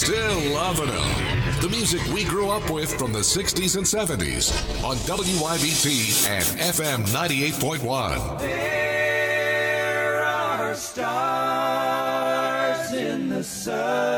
Still loving them. The music we grew up with from the 60s and 70s on WYBT and FM 98.1. There are stars in the sun.